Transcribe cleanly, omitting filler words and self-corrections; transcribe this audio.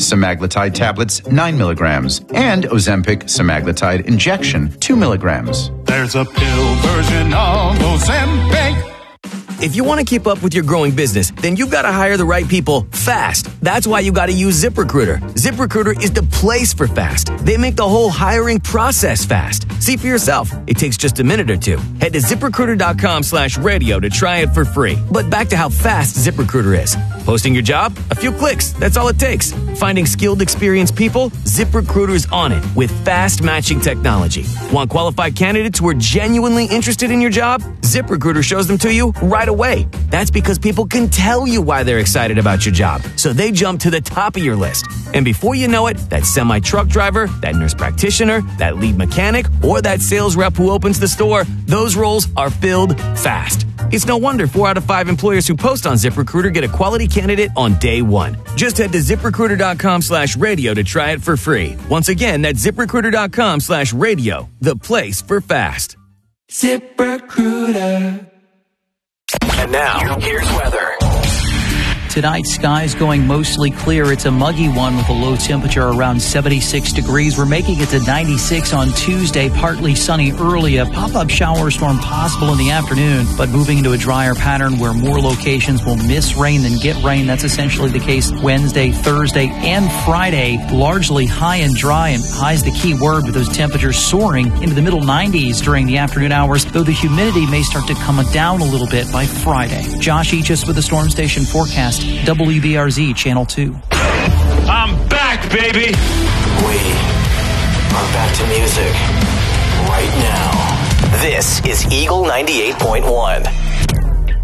semaglutide tablets 9 milligrams, and Ozempic semaglutide injection 2 milligrams. There's a pill version of Ozempic. If you want to keep up with your growing business, then you've got to hire the right people fast. That's why you got to use ZipRecruiter. ZipRecruiter is the place for fast. They make the whole hiring process fast. See for yourself. It takes just a minute or two. Head to ZipRecruiter.com/radio to try it for free. But back to how fast ZipRecruiter is. Posting your job? A few clicks. That's all it takes. Finding skilled, experienced people? ZipRecruiter's on it with fast matching technology. Want qualified candidates who are genuinely interested in your job? ZipRecruiter shows them to you right away. That's because people can tell you why they're excited about your job, so they jump to the top of your list. And before you know it, that semi-truck driver, that nurse practitioner, that lead mechanic, or that sales rep who opens the store, those roles are filled fast. It's no wonder 4 out of 5 employers who post on ZipRecruiter get a quality candidate on day one. Just head to ZipRecruiter.com/radio to try it for free. Once again, that's ZipRecruiter.com/radio, the place for fast. ZipRecruiter. And now, here's weather. Tonight, skies going mostly clear. It's a muggy one with a low temperature around 76 degrees. We're making it to 96 on Tuesday, partly sunny early. A pop-up shower storm possible in the afternoon, but moving into a drier pattern where more locations will miss rain than get rain. That's essentially the case Wednesday, Thursday, and Friday. Largely high and dry, and high is the key word, with those temperatures soaring into the middle 90s during the afternoon hours, though the humidity may start to come down a little bit by Friday. Josh Eachus with the Storm Station forecast. WBRZ Channel 2. I'm back, baby! We are back to music right now. This is Eagle 98.1.